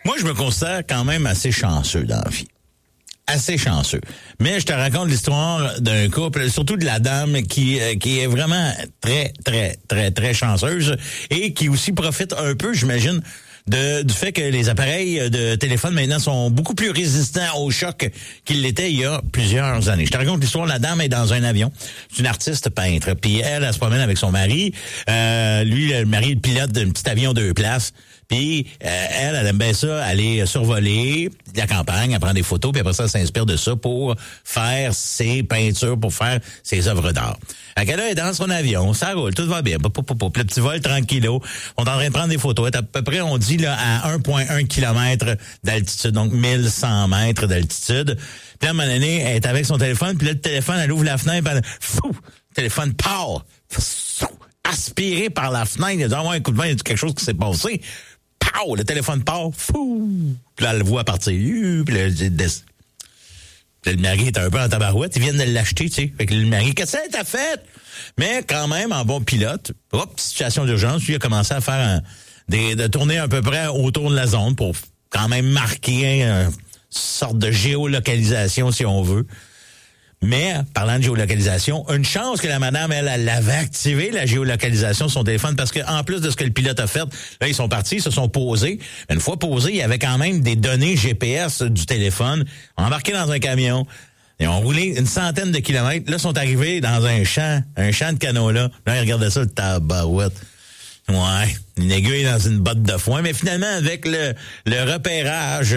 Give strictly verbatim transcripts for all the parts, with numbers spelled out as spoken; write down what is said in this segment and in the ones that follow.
Moi, je me considère quand même assez chanceux dans la vie. Assez chanceux. Mais je te raconte l'histoire d'un couple, surtout de la dame qui euh, qui est vraiment très, très, très, très chanceuse et qui aussi profite un peu, j'imagine, de, du fait que les appareils de téléphone maintenant sont beaucoup plus résistants au choc qu'ils l'étaient il y a plusieurs années. Je te raconte l'histoire, la dame est dans un avion, c'est une artiste peintre, puis elle, elle se promène avec son mari, euh, lui, le mari, le pilote d'un petit avion deux places, puis euh, elle, elle aime bien ça, aller survoler la campagne, elle prend des photos, puis après ça, elle s'inspire de ça pour faire ses peintures, pour faire ses œuvres d'art. Elle est dans son avion, ça roule, tout va bien, le petit vol tranquillo, on est en train de prendre des photos, elle est à peu près, on dit, là, à un virgule un kilomètre d'altitude, donc mille cent mètres d'altitude. Puis à un moment donné, elle est avec son téléphone, puis là, le téléphone, elle ouvre la fenêtre, puis elle, fou, le téléphone part, fou, aspiré par la fenêtre, il a dit, ah ouais, un coup de vent, il y a quelque chose qui s'est passé. Pow! Le téléphone part, fou! Puis là, elle le voit partir, puis là, il descend. Puis là, le mari est un peu en tabarouette, ils viennent de l'acheter, tu sais. Fait que le mari, qu'est-ce que t'as fait? Mais quand même, en bon pilote, hop, situation d'urgence, lui, il a commencé à faire un, des, de tourner à peu près autour de la zone pour quand même marquer une sorte de géolocalisation, si on veut. Mais, parlant de géolocalisation, une chance que la madame, elle, elle avait activé la géolocalisation de son téléphone parce que en plus de ce que le pilote a fait, là, ils sont partis, ils se sont posés. Une fois posés, il y avait quand même des données G P S du téléphone embarquées dans un camion. Ils ont roulé une centaine de kilomètres. Là, ils sont arrivés dans un champ, un champ de canola. Là, ils regardaient ça, le tabarouette. Ouais, une aiguille dans une botte de foin. Mais finalement, avec le, le repérage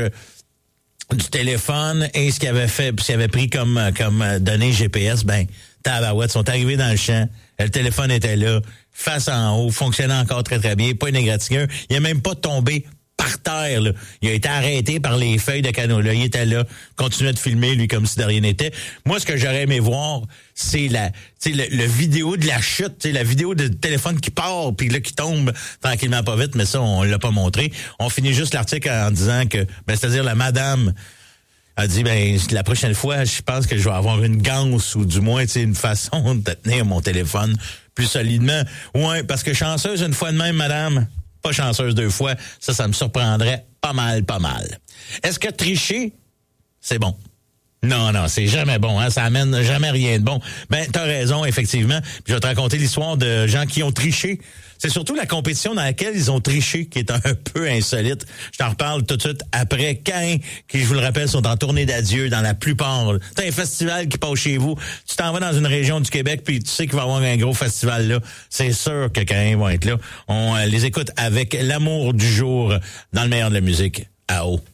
du téléphone et ce qu'il avait fait, ce qu'il avait pris comme comme données G P S, ben tabarouette, sont arrivés dans le champ, le téléphone était là, face en haut, fonctionnait encore très très bien, pas une égratignure, il est même pas tombé par terre, là. Il a été arrêté par les feuilles de canola, il était là, continuait de filmer lui comme si de rien n'était. Moi, ce que j'aurais aimé voir, c'est la, tu sais, le, le vidéo de la chute, tu sais, la vidéo de téléphone qui part puis là qui tombe tranquillement pas vite, mais ça on l'a pas montré. On finit juste l'article en disant que, ben c'est-à-dire la madame a dit, ben la prochaine fois, je pense que je vais avoir une ganse ou du moins, tu sais, une façon de tenir mon téléphone plus solidement. Ouais, parce que chanceuse une fois de même, madame. Pas chanceuse deux fois, ça, ça me surprendrait pas mal, pas mal. Est-ce que tricher, c'est bon? Non, non, c'est jamais bon, hein, ça amène jamais rien de bon. Ben, t'as raison, effectivement. Puis je vais te raconter l'histoire de gens qui ont triché. C'est surtout la compétition dans laquelle ils ont triché qui est un peu insolite. Je t'en reparle tout de suite après. Caïn, qui, je vous le rappelle, sont en tournée d'adieu dans la plupart. T'as un festival qui passe chez vous. Tu t'en vas dans une région du Québec, puis tu sais qu'il va y avoir un gros festival là. C'est sûr que Caïn vont être là. On euh, les écoute avec l'amour du jour dans le meilleur de la musique. À haut.